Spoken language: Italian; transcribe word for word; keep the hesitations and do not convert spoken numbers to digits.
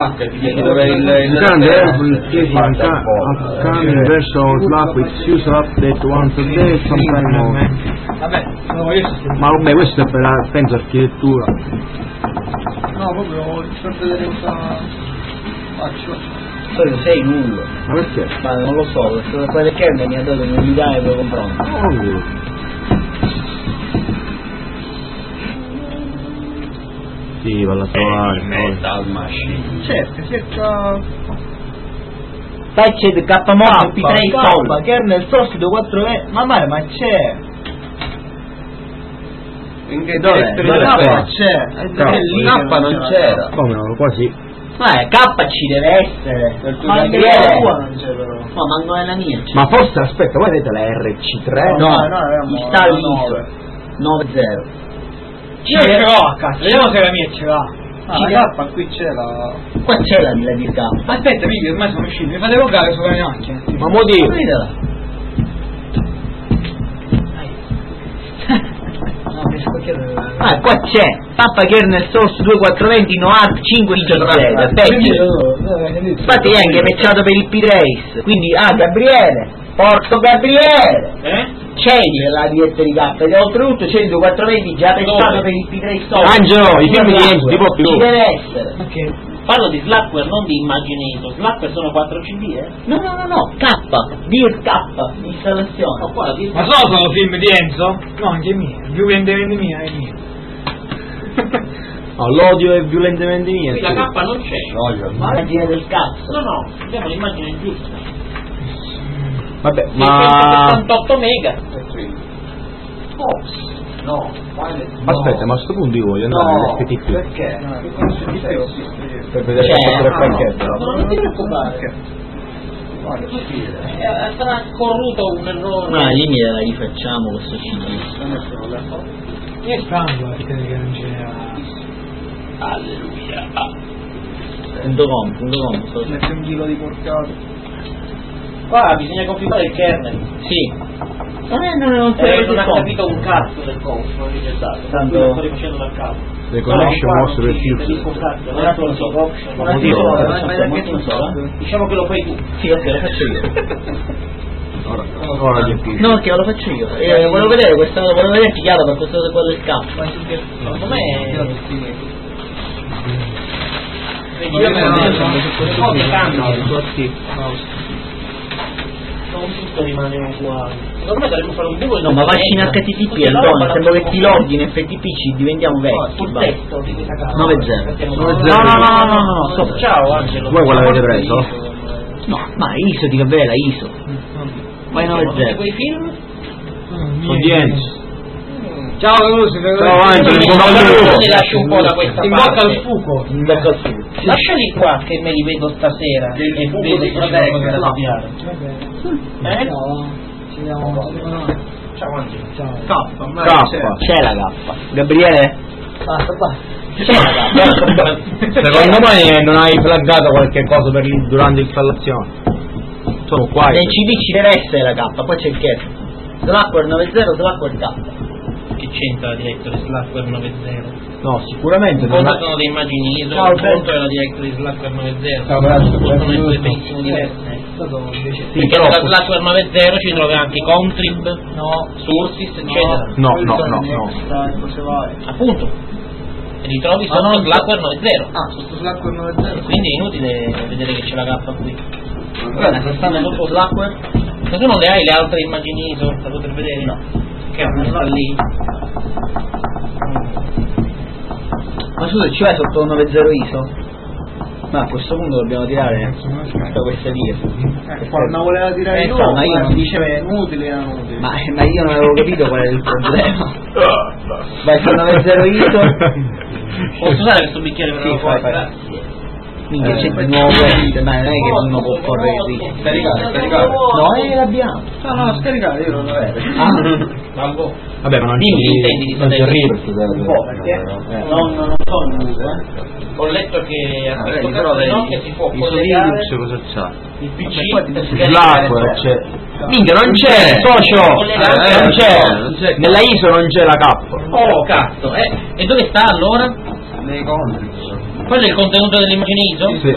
H ti chiede dove il You can therefore take one upcoming version of Slack with user update once a day sometime more. Vabbè, no, io Ma vabbè, questo è per la penso architettura. no, proprio per vedere cosa faccio. Poi sei nullo. Ma perché? Ma non lo so, questo quelle kernel mi ha dato un'unità e poi comprare. Ovvio. Sì, va a trovare. Metal Machine. Certo, cerca... Patched K-Mod P tre K, Soul kernel source duequattro venti. Ma male, ma c'è. In che Dov'è? direttore Dov'è? c'è? c'è. K. È lì che K non c'era. Come no? Quasi. Ma eh, K ci deve essere. Per tu Ma anche Gabriele. la tua non c'è però. No, ma non è la mia. c'è. Ma forse aspetta, voi avete la R C tre? No, no, no, avevamo sta la lì. nove. nove zero. Io ce l'ho a casa, vediamo se la mia ce l'ha. Ah, Ci la K qui c'è la... Qua c'è la la di K. Aspetta, mica, ormai sono usciti, mi fate logare sulla mia macchina. Ma mo dico. Vedela. No, che scocchiere... Ah, qua c'è Papa kernel source duemilaquattrocento no A R P cinque I G Z. Peggio. Infatti è anche pecciato per il P-Trace. Quindi, ah, Gabriele. Porco Gabriele. Eh? C'è la diretta di K. Ed oltretutto c'è il duemilaquattrocento già pecciato per il P-Trace source. Angelo, i film di Enzo, ti può più. Ci deve essere. Ok. Parlo di Slackware, non di Immaginator. Slackware sono quattro C D, eh? No, no, no, no. K. Dir K. Installazione. Oh, qua, di... Ma sono solo film di Enzo? No, anche mia. Più violentemente mia è mia. No, l'odio è violentemente mio. Qui la K non c'è. Immagine del cazzo. No, no, abbiamo l'immagine giusta. Vabbè, ma... seicentosessantotto mega. Ops. No. Aspetta, ma a sto punto io voglio andare No. nell'F T P Perché? per vedere C'è, quanto è il no, pacchetto. No, non ti preoccupare. Guarda, scrive. Eh, sarà corruto un errore. Ma lì me la rifacciamo questo C D. È strano perché non c'era... Alleluia. Punto com, punto com. sto- Mette un chilo di porcato. Qua bisogna configurare il kernel. Sì. Non è, non, non Eh, serve non ha il capito un cazzo del coso, non è rigettato. Tanto- Lo sto rifacendo dal capo. The connection No, was qua, sì, refused. capisco un cazzo, non Un è attimo solo solo. option. Un Ma attimo sì, solo, ma- un ma- attimo ma- solo. Diciamo che lo fai tu. Sì, ok, lo faccio io. Ora, ora gli impicci. No, che lo faccio io. Eh, volevo vedere questa cosa, volevo vedere chiaro per questo qua del capo. Secondo me vedi, Io io me non ne so, vado. le cose cambiano, Sì. non tutto rimane uguale. Secondo me dovremmo fare un buco. No, ma vacci in H T T P, Antonio, sembra che ti loghi in F T P ci diventiamo vecchi. sul basta. testo di questa casa. nove zero. Perché non- No, no, no, no, no, no, So- Ciao Angelo. Voi quella avete preso? No, ma ISO di Gabriele, ISO. Vai nove Tutti zero. quei film? Audience. Ciao Caruso, Ciao, Angelo, Ti in bocca al lupo. lascio un po' da questa in bocca al parte. fuoco. In bocca al fuoco. Lasciali qua che me li vedo stasera e buco vedo di se protegge, c'è cosa da no. copiare. Eh? Ciao. Ci vediamo secondo me. Ciao Angelo. Ciao. K, ma K. C'è la K. Gabriele? Basta, basta. C'è la K. Secondo me non hai flaggato qualche cosa per lì durante l'installazione. Sono qua. Nel C D ci deve essere la K, poi c'è il kernel. Slackware nove zero, Slackware K. Che c'entra la directory Slackware nove zero? No, sicuramente Un non conto ha... sono dei immagini ISO, Ciao, un Alberto. conto è la directory Slackware nove zero. Ciao, grazie. Possono essere benissimo diverse. Stato invece... Sì, Perché però... nella Slackware nove zero ci trovi anche Contrib, No. Sources, eccetera. No, Quelli no, sono no, gli no. extra e cose varie. Appunto. E li trovi Ah, solo non so. Slackware nove zero. Ah, sotto Slackware nove zero. Quindi è inutile vedere che c'è la K qui. Guarda, se stanno sotto Slackware. Ma tu non le hai le altre immagini ISO da poter vedere? No. Che non sta lì. Ma scusa, ci vai sotto nove zero ISO? Ma a questo punto dobbiamo tirare tutta questa via. Eh, quando voleva tirare Eh, io, so, ma io non- diceva è inutile, è inutile. Ma, ma io non avevo capito qual era il problema. Vai su nove zero ISO. Posso usare questo bicchiere per Sì, una fai, foto? fai. Minchia, c'è di nuovo questo, ma non è che uno può correre qui. Scaricate, scaricate. No, eh, l'abbiamo. No, no, scaricate, io non lo vedo. Ah, Valvo. Vabbè, ma non Dimmi, ci... intendi di non ci fratello. arriva questo un po', perché Eh. non, non sono in uso, eh. Ho letto che a Ah, questo vedi, però caso vedi, no, che si può I collegare Linux cosa c'ha? il P Vabbè, C qua ti per dice scaricare Slackware le c'è. foto. Minchia, non c'è, socio! Collegare- Eh, non c'è! non c'è. Nella ISO non c'è la K. Oh cazzo, eh. E dove sta allora? Nei contri. Quello è il contenuto dell'immagine ISO? Sì.